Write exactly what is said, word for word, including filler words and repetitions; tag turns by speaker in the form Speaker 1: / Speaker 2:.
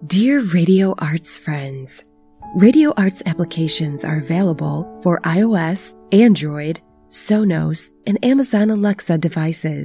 Speaker 1: Dear Radio Arts friends, Radio Arts applications are available for iOS, Android, Sonos, and Amazon Alexa devices.